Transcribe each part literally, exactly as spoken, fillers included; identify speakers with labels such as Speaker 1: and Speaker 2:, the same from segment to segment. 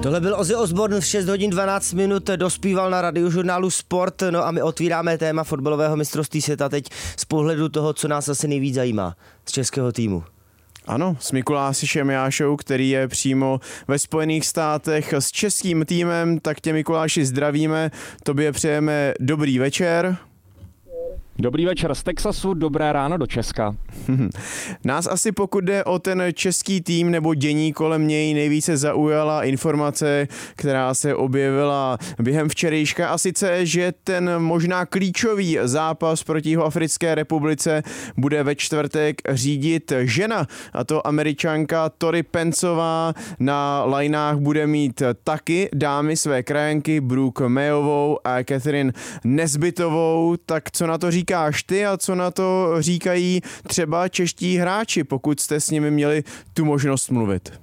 Speaker 1: Tohle byl Ozzy Osbourne v šest hodin dvanáct minut, dospíval na Radiožurnálu Sport, no a my otvíráme téma fotbalového mistrovství světa teď z pohledu toho, co nás asi nejvíc zajímá z českého týmu.
Speaker 2: Ano, s Mikulášem Jášou, který je přímo ve Spojených státech s českým týmem, tak tě, Mikuláši, zdravíme, tobě přejeme dobrý večer.
Speaker 3: Dobrý večer z Texasu, dobré ráno do Česka.
Speaker 2: Nás asi, pokud jde o ten český tým nebo dění kolem něj, nejvíce zaujala informace, která se objevila během včerejška, a sice, že ten možná klíčový zápas proti Jihoafrické republice bude ve čtvrtek řídit žena, a to Američanka Tori Pencová. Na lineách bude mít taky dámy své krajanky Brooke Mayovou a Catherine Nesbitovou. Tak co na to říkáš ty a co na to říkají třeba čeští hráči, pokud jste s nimi měli tu možnost mluvit?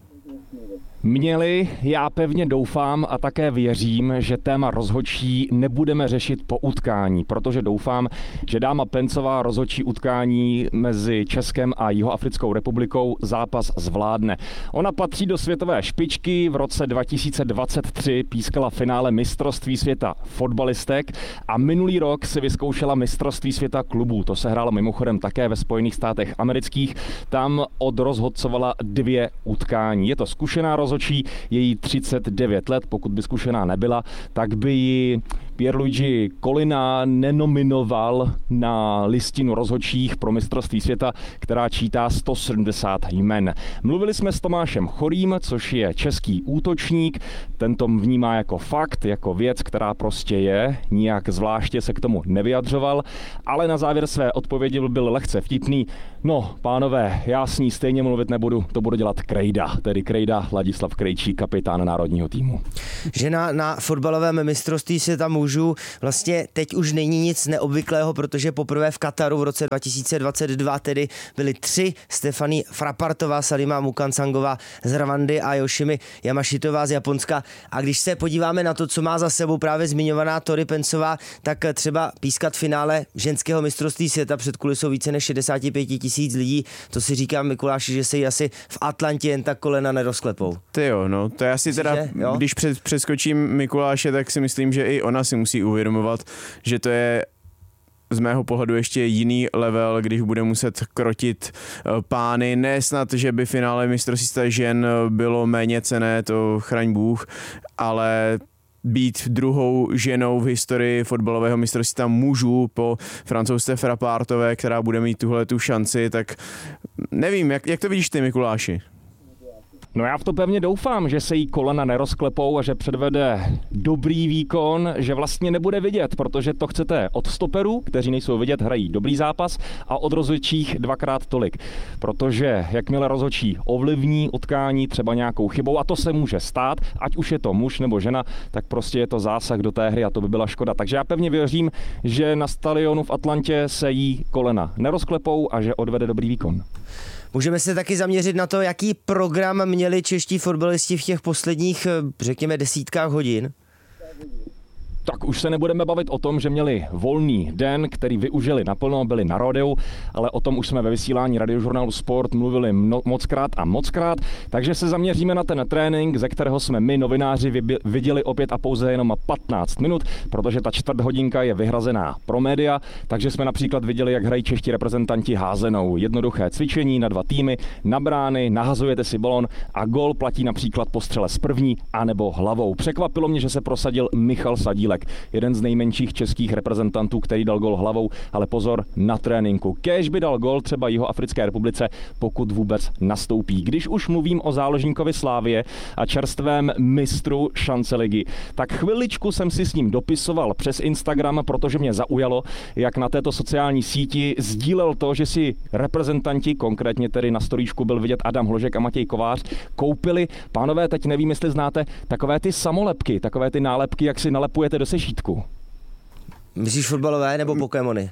Speaker 3: Měli, já pevně doufám a také věřím, že téma rozhodčí nebudeme řešit po utkání, protože doufám, že dáma Pencová rozhodčí utkání mezi Českem a Jihoafrickou republikou zápas zvládne. Ona patří do světové špičky, v roce dva tisíce dvacet tři pískala finále mistrovství světa fotbalistek a minulý rok si vyzkoušela mistrovství světa klubů. To se hrálo mimochodem také ve Spojených státech amerických. Tam odrozhodcovala dvě utkání. Je to zkušená rozhodčí, je jí třicet devět let, pokud by zkušená nebyla, tak by ji Pierluigi Collina nenominoval na listinu rozhodčích pro mistrovství světa, která čítá sto sedmdesát jmen. Mluvili jsme s Tomášem Chorým, což je český útočník, ten to vnímá jako fakt, jako věc, která prostě je, nijak zvláště se k tomu nevyjadřoval, ale na závěr své odpovědi byl lehce vtipný. No, pánové, já s ní stejně mluvit nebudu, to budu dělat Krejda, tedy Krejda Ladislav Krejčí, kapitán národního týmu.
Speaker 1: Žena na fotbalovém mistrovství světa mužů vlastně teď už není nic neobvyklého, protože poprvé v Kataru v roce dva tisíce dvacet dva tedy byly tři: Stefanie Frapartová, Salima Mukansangová z Rwandy a Yoshimi Yamashitová z Japonska. A když se podíváme na to, co má za sebou právě zmiňovaná Tori Pencová, tak třeba pískat finále ženského mistrovství světa před kulisou více než šedesát pět tisíc lidí, to si říkám, Mikuláši, že se jí asi v Atlantě jen tak kolena nerozklepou.
Speaker 2: Ty jo, no, to já si teda,
Speaker 1: že,
Speaker 2: když před, přeskočím Mikuláše, tak si myslím, že i ona si musí uvědomovat, že to je z mého pohledu ještě jiný level, když bude muset krotit pány. Ne snad, že by finále mistrovství světa žen bylo méně cenné, to chraň Bůh, ale být druhou ženou v historii fotbalového mistrovství světa mužů po Francouzce Frapartové, která bude mít tuhle tu šanci, tak nevím, jak, jak to vidíš ty, Mikuláši?
Speaker 3: No já v to pevně doufám, že se jí kolena nerozklepou a že předvede dobrý výkon, že vlastně nebude vidět, protože to chcete od stoperů, kteří nejsou vidět, hrají dobrý zápas, a od rozhodčích dvakrát tolik. Protože jakmile rozhodčí ovlivní utkání třeba nějakou chybou, a to se může stát, ať už je to muž nebo žena, tak prostě je to zásah do té hry a to by byla škoda. Takže já pevně věřím, že na stadionu v Atlantě se jí kolena nerozklepou a že odvede dobrý výkon.
Speaker 1: Můžeme se taky zaměřit na to, jaký program měli čeští fotbalisti v těch posledních, řekněme, desítkách hodin.
Speaker 3: Tak už se nebudeme bavit o tom, že měli volný den, který využili naplno, byli na rodeu, ale o tom už jsme ve vysílání Radiožurnálu Sport mluvili mno, mockrát a mockrát, takže se zaměříme na ten trénink, ze kterého jsme my, novináři, viděli opět a pouze jenom patnáct minut, protože ta čtvrt hodinka je vyhrazená pro média, takže jsme například viděli, jak hrají čeští reprezentanti házenou. Jednoduché cvičení na dva týmy, na brány, nahazujete si balon a gól platí například po střele z první anebo hlavou. Překvapilo mě, že se prosadil Michal Sadílek, jeden z nejmenších českých reprezentantů, který dal gól hlavou, ale pozor, na tréninku. Kéž by dal gól třeba Jihoafrické republice, pokud vůbec nastoupí. Když už mluvím o záložníkovi Slávie a čerstvém mistru šance ligy, tak chviličku jsem si s ním dopisoval přes Instagram, protože mě zaujalo, jak na této sociální síti sdílel to, že si reprezentanti, konkrétně tedy na storíčku byl vidět Adam Hložek a Matěj Kovář, koupili, pánové, teď nevím, jestli znáte, takové ty samolepky, takové ty nálepky, jak si nalepujete do sešítku.
Speaker 1: Myslíš fotbalové nebo Pokémony?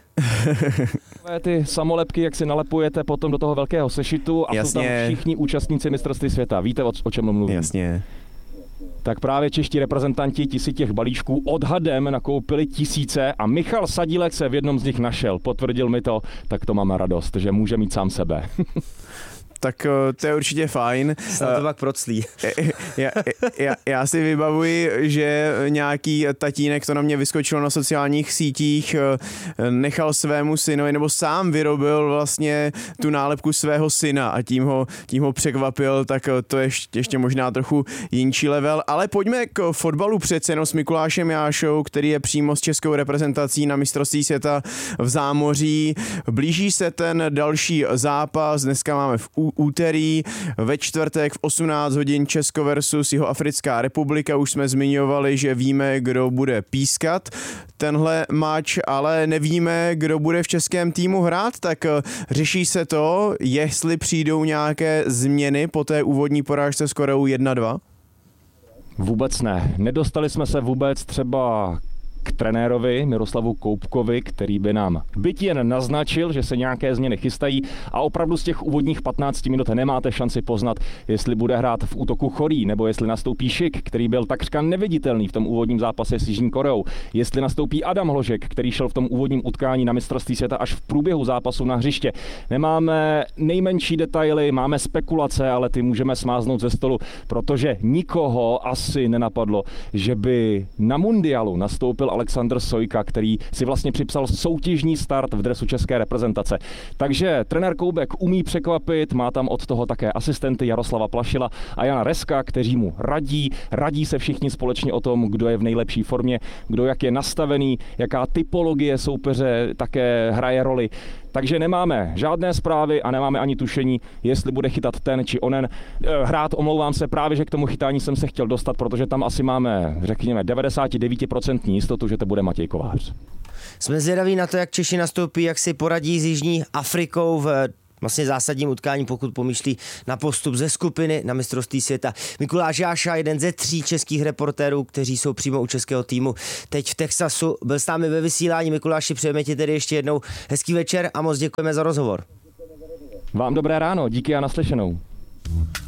Speaker 3: Ty samolepky, jak si nalepujete potom do toho velkého sešitu a jasně. Jsou tam všichni účastníci mistrovství světa. Víte, o, o čem mluvím?
Speaker 2: Jasně.
Speaker 3: Tak právě čeští reprezentanti ti si těch balíčků odhadem nakoupili tisíce a Michal Sadílek se v jednom z nich našel. Potvrdil mi to, tak to máme radost, že může mít sám sebe.
Speaker 2: tak to je určitě fajn.
Speaker 1: Snad to pak proclí.
Speaker 2: já, já, já si vybavuji, že nějaký tatínek, to na mě vyskočilo na sociálních sítích, nechal svému synovi, nebo sám vyrobil vlastně tu nálepku svého syna a tím ho, tím ho překvapil, tak to je ještě, ještě možná trochu jinčí level. Ale pojďme k fotbalu přece jenom s Mikulášem Jášou, který je přímo s českou reprezentací na mistrovství světa v zámoří. Blíží se ten další zápas, dneska máme v úterý, ve čtvrtek v osmnáct hodin Česko versus Jihoafrická republika. Už jsme zmiňovali, že víme, kdo bude pískat tenhle mač, ale nevíme, kdo bude v českém týmu hrát, tak řeší se to, jestli přijdou nějaké změny po té úvodní porážce s Koreou jedna dva?
Speaker 3: Vůbec ne. Nedostali jsme se vůbec třeba k trenérovi Miroslavu Koupkovi, který by nám byť jen naznačil, že se nějaké změny chystají a opravdu z těch úvodních patnácti minut nemáte šanci poznat, jestli bude hrát v útoku Chorý, nebo jestli nastoupí Šik, který byl takřka neviditelný v tom úvodním zápase s Jižní Koreou, jestli nastoupí Adam Hložek, který šel v tom úvodním utkání na mistrovství světa až v průběhu zápasu na hřiště. Nemáme nejmenší detaily, máme spekulace, ale ty můžeme smáznout ze stolu, protože nikoho asi nenapadlo, že by na mundialu nastoupil Alexander Sojka, který si vlastně připsal soutěžní start v dresu české reprezentace. Takže trenér Koubek umí překvapit, má tam od toho také asistenty Jaroslava Plašila a Jana Reska, kteří mu radí. Radí se všichni společně o tom, kdo je v nejlepší formě, kdo jak je nastavený, jaká typologie soupeře také hraje roli. Takže nemáme žádné zprávy a nemáme ani tušení, jestli bude chytat ten či onen. Hrát, omlouvám se, právě že k tomu chytání jsem se chtěl dostat, protože tam asi máme, řekněme, devadesát devět procent jistotu, že to bude Matěj Kovář.
Speaker 1: Jsme zvědaví na to, jak Češi nastoupí, jak si poradí s Jižní Afrikou v vlastně zásadním utkání, pokud pomýšlí na postup ze skupiny na mistrovství světa. Mikuláš Jáša, jeden ze tří českých reportérů, kteří jsou přímo u českého týmu teď v Texasu, byl s námi ve vysílání. Mikuláši, přejeme ti tedy ještě jednou hezký večer a moc děkujeme za rozhovor.
Speaker 3: Vám dobré ráno, díky a naslyšenou.